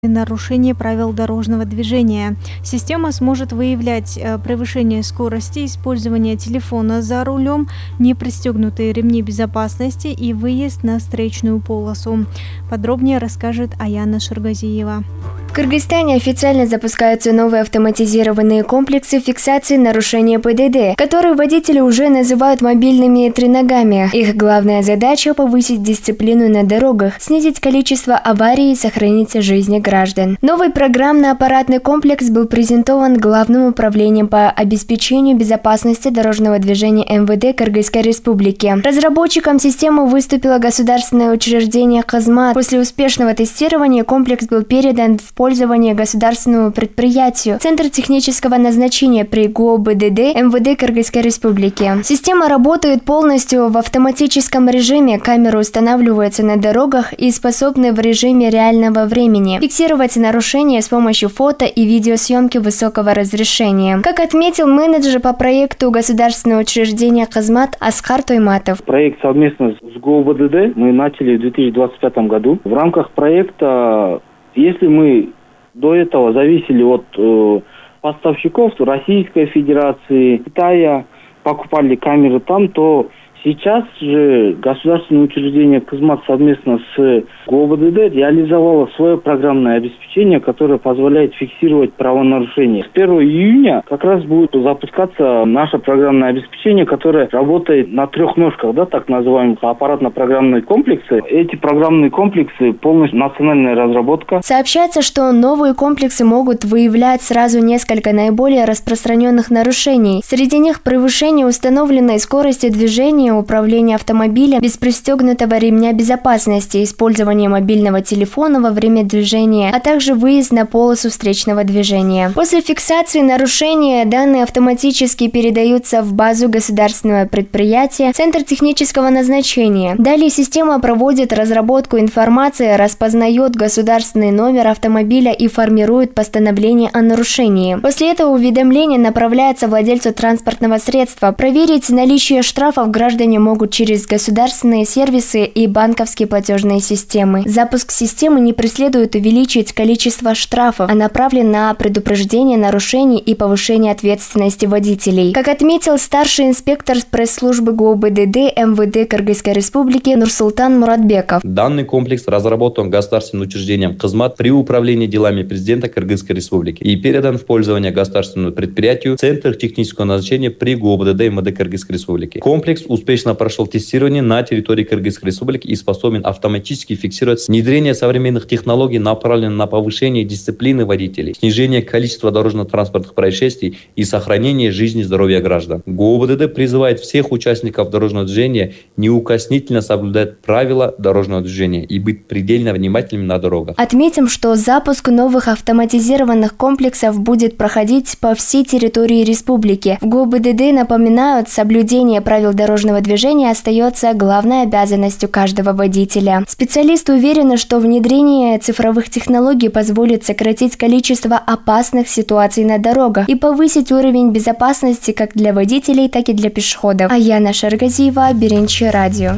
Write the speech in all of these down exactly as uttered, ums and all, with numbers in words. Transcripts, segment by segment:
нарушение правил дорожного движения. Система сможет выявлять э, превышение скорости, использование телефона за рулем, непристегнутые ремни безопасности и выезд на встречную полосу. Подробнее расскажет Аяна Шаргазиева. В Кыргызстане официально запускаются новые автоматизированные комплексы фиксации нарушения ПДД, которые водители уже называют мобильными треногами. Их главная задача – повысить дисциплину на дорогах, снизить количество аварий и сохранить жизни граждан. Новый программно-аппаратный комплекс был презентован Главным управлением по обеспечению безопасности дорожного движения эм вэ дэ Кыргызской Республики. Разработчиком системы выступило государственное учреждение «Казмат». После успешного тестирования комплекс был передан в пользование государственному предприятию Центр технического назначения при ГУ бэ дэ дэ эм вэ дэ Кыргызской Республики. Система работает полностью в автоматическом режиме, камеры устанавливаются на дорогах и способны в режиме реального времени фиксировать нарушения с помощью фото и видеосъемки высокого разрешения. Как отметил менеджер по проекту государственного учреждения «Казмат» Аскар Тойматов. Проект совместно с ГУ бэ дэ дэ мы начали в две тысячи двадцать пятом году. В рамках проекта, если мы до этого зависели от э, поставщиков Российской Федерации, Китая, покупали камеры там, то сейчас же государственное учреждение «Казмат» совместно с ГУ бэ дэ дэ реализовало свое программное обеспечение, которое позволяет фиксировать правонарушения. С первого июня как раз будет запускаться наше программное обеспечение, которое работает на трех ножках, да, так называемых аппаратно-программные комплексы. Эти программные комплексы полностью национальная разработка. Сообщается, что новые комплексы могут выявлять сразу несколько наиболее распространенных нарушений. Среди них превышение установленной скорости движения, управление автомобилем без пристегнутого ремня безопасности, использование мобильного телефона во время движения, а также выезд на полосу встречного движения. После фиксации нарушения данные автоматически передаются в базу государственного предприятия Центр технического назначения. Далее система проводит разработку информации, распознает государственный номер автомобиля и формирует постановление о нарушении. После этого уведомление направляется владельцу транспортного средства. Проверить наличие штрафов граждане могут через государственные сервисы и банковские платежные системы. Запуск системы не преследует увеличить количество штрафов, а направлен на предупреждение нарушений и повышение ответственности водителей. Как отметил старший инспектор пресс-службы ГУ бэ дэ дэ эм вэ дэ Кыргызской Республики Нурсултан Муратбеков. Данный комплекс разработан государственным учреждением «Казмат» при управлении делами президента Кыргызской Республики и передан в пользование государственному предприятию Центр технического назначения при ГУ бэ дэ дэ эм вэ дэ Кыргызской Республики. Комплекс успешно прошел тестирование на территории Кыргызской Республики и способен автоматически фиксировать внедрение современных технологий, направленных на повышение дисциплины водителей, снижение количества дорожно-транспортных происшествий и сохранение жизни и здоровья граждан. ГУ бэ дэ дэ призывает всех участников дорожного движения неукоснительно соблюдать правила дорожного движения и быть предельно внимательными на дорогах. Отметим, что запуск новых автоматизированных комплексов будет проходить по всей территории республики. В ГУ бэ дэ дэ напоминают, соблюдение правил дорожного движения остается главной обязанностью каждого водителя. Специалисты уверены, что внедрение цифровых технологий позволит сократить количество опасных ситуаций на дорогах и повысить уровень безопасности как для водителей, так и для пешеходов. Аяна Шаргазиева, Беренчи радио.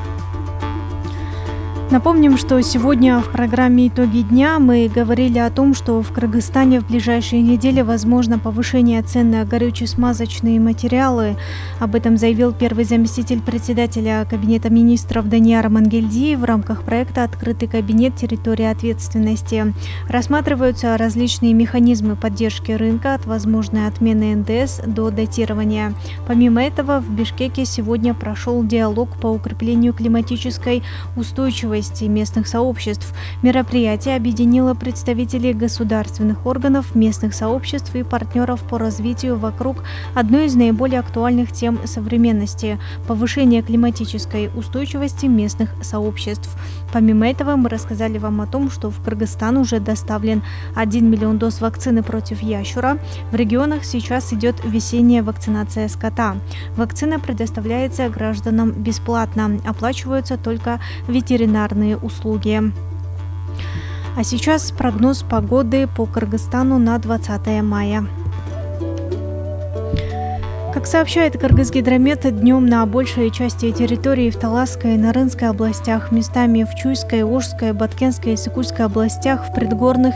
Напомним, что сегодня в программе «Итоги дня» мы говорили о том, что в Кыргызстане в ближайшие недели возможно повышение цен на горюче-смазочные материалы. Об этом заявил первый заместитель председателя Кабинета министров Данияр Мангельдиев в рамках проекта «Открытый кабинет. Территория ответственности». Рассматриваются различные механизмы поддержки рынка от возможной отмены эн дэ эс до датирования. Помимо этого, в Бишкеке сегодня прошел диалог по укреплению климатической устойчивости местных сообществ. Мероприятие объединило представителей государственных органов, местных сообществ и партнеров по развитию вокруг одной из наиболее актуальных тем современности – повышения климатической устойчивости местных сообществ. Помимо этого, мы рассказали вам о том, что в Кыргызстан уже доставлен один миллион доз вакцины против ящура. В регионах сейчас идет весенняя вакцинация скота. Вакцина предоставляется гражданам бесплатно, оплачиваются только ветеринарные услуги. А сейчас прогноз погоды по Кыргызстану на двадцатое мая. Как сообщает Кыргызгидромет, днем на большей части территории в Таласской и Нарынской областях, местами в Чуйской, Ошской, Баткенской и Сыкульской областях, в предгорных